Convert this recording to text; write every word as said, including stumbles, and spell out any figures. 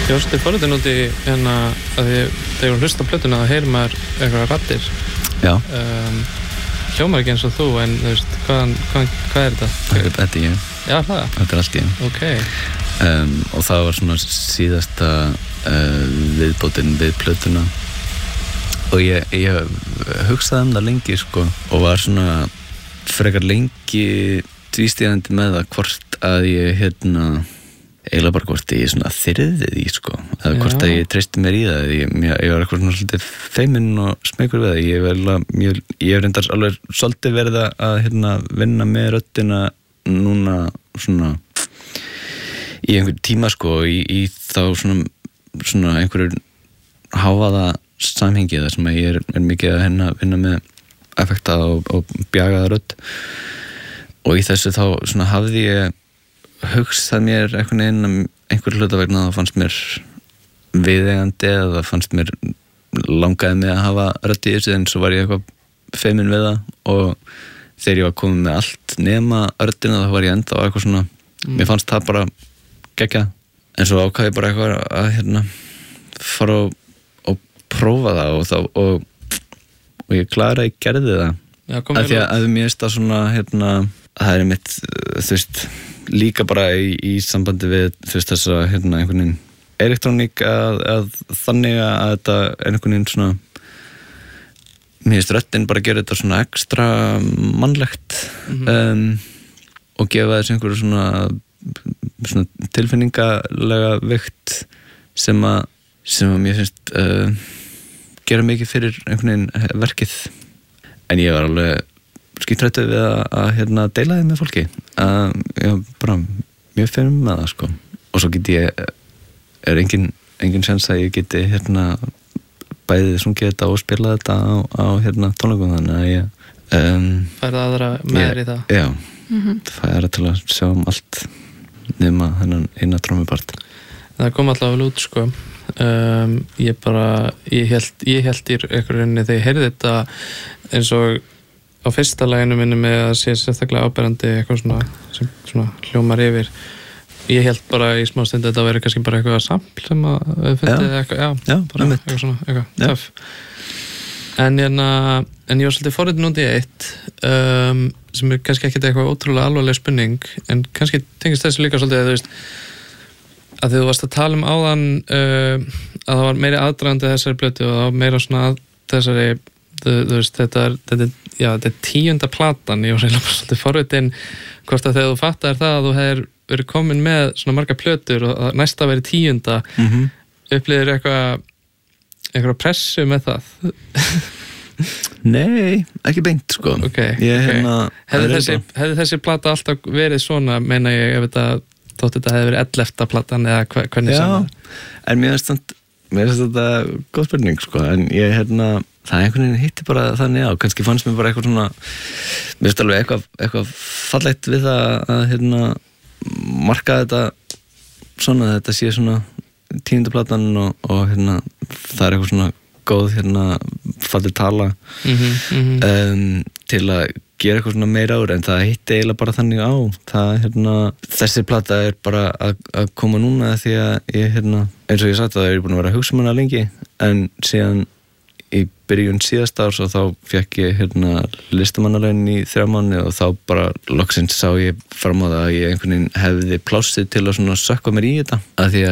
Ég var svolítið forritin út í hérna að því þegar ég hlusta á plötuna þá heyrir maður eitthvað raddir. Já. Um, hljómar ekki eins og þú, en þú veist, hvaðan, hvaðan, hvað er þetta? Þetta er ég. Já, það? Þetta er allt ég. Ok. Um, og það var svona síðasta uh, viðbótin við plötuna. Og ég, ég hugsaði um það lengi, sko, og var svona frekar lengi tvístíðandi með það hvort að ég, hérna, eiginlega bara hvort ég svona þyrði því, sko, eða hvort að ég treysti mér í það. Ég, ég, ég var eitthvað svona svolítið feiminn og smekur við það. Ég var mjög, ég hef reyndar alveg svolítið verið að, hérna, vinna með röddina núna svona í einhver tíma, sko, í, í þá svona, svona einhverjur hávaða samhengi þar sem ég er, er mikið að hérna vinna með effekta og, og bjagaða rödd. Og í þessu þá svona hafði ég hugsað mér einhvern veginn um einhver hluta vegna það fannst mér viðeigandi eða það fannst mér langaði mig að hafa rödd í þessu, en svo var ég eitthvað feiminn við það, og þegar ég var komin með allt nema röddina þá var ég enda á eitthvað svona mm. mér fannst það bara geggjað, en svo ákvað ég bara eitthvað að hérna fara og, og prófa það og, þá, og, og ég klara að ég gerði það. Já, að því að, að mér veist að svona hérna það er mitt, þú veist, líka bara í, í sambandi við, þú veist, þess að hérna einhvern veginn elektróník að, að þannig að þetta er einhvern veginn svona mér veist röddin bara gera þetta svona ekstra mannlegt mm-hmm. um, og gefa þess einhverju svona, svona tilfinningalega veikt sem að sem að mér finnst uh, gera mikið fyrir einhvern veginn verkið, en ég var alveg skítrættuð við að, að hérna, deila þið með fólki að ég bara mjög feiminn með það, sko, og svo get ég er engin, engin sjans að ég geti hérna bæðið sungið þetta og spilað þetta á, á hérna tónleikum, þannig að ég um, færði aðra með í það. Já, mm-hmm. færði til að sjá um allt nema þennan eina trommupart. Það kom alltaf vel út, sko. Um, ég bara ég held, ég held í einhverjunni þegar ég heyrði þetta eins og á fyrsta laginu minni með að sé sérstaklega áberandi eitthvað svona sem svona hljómar yfir. Ég held bara í smá stund að þetta væri kannski bara eitthvað sampl sem að við fundið eitthvað, já, já bara einmitt. Eitthvað svona, eitthvað töff. En, hérna, en ég var svolítið forritin út í eitt um, sem er kannski ekkert eitthvað ótrúlega alvarleg spurning, en kannski tengist þessu líka svolítið að þú veist að þú varst að tala um áðan uh, að það var meiri aðdragandi þessari plötu og það var meira svona að þessari þú, þú veist, þetta er, þetta er, já, þetta er tíunda platan, ég var reyna bara svolítið forvitin hvort að þegar þú fattar það að þú hefur verið komin með svona marga plötur og að næsta verið tíunda mm-hmm. upplýðir eitthvað eitthvað pressu með það? Nei, ekki beint, sko. Ok, ég, ok. Hérna, hefði, þessi, hefði þessi plata alltaf verið svona, meina ég, ef þetta þótt þetta hefði verið ellefta platan eða hva, hvernig sem það? Já, en mér finnst mér finnst þetta góð spurning, sko, en ég, hérna það er einhvern veginn hitti bara þannig á, kannski fannst mér bara eitthvað svona mér finnst alveg eitthvað, eitthvað fallegt við það að, hérna marka þetta svona, þetta sé svona tíunda platan og, og hérna það er eitthvað svona góð hérna fallið tala mm-hmm, mm-hmm. Um, til að gera eitthvað svona meira ára, en það hitti eiginlega bara þannig á það, hérna, þessi plata er bara að, að koma núna því að ég, hérna, eins og ég sagt að það er búin að vera að hugsa um hana lengi, en síðan í byrjun síðasta árs og þá fekk ég hérna listamannalaun í þrjá mánuði og þá bara loksins sá ég fram á það að ég einhvern veginn hefði plássið til að svona sökkva mér í þetta, að því